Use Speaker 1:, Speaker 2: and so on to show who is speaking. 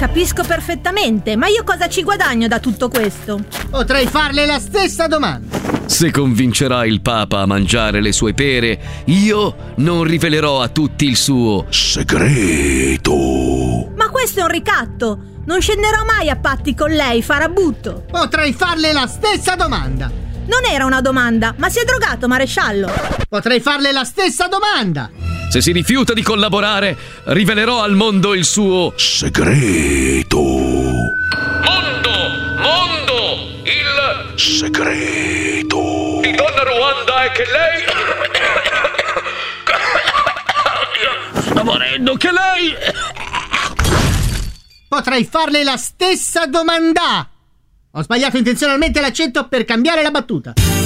Speaker 1: Capisco perfettamente, ma io cosa ci guadagno da tutto questo?
Speaker 2: Potrei farle la stessa domanda.
Speaker 3: Se convincerà il Papa a mangiare le sue pere, io non rivelerò a tutti il suo segreto.
Speaker 1: Ma questo è un ricatto! Non scenderò mai a patti con lei, farabutto!
Speaker 2: Potrei farle la stessa domanda.
Speaker 1: Non era una domanda, ma si è drogato, maresciallo!
Speaker 2: Potrei farle la stessa domanda.
Speaker 3: Se si rifiuta di collaborare, rivelerò al mondo il suo segreto. Mondo, il segreto di Donna Ruanda è che lei sta morendo, che lei
Speaker 2: Potrei farle la stessa domanda. Ho sbagliato intenzionalmente l'accento per cambiare la battuta.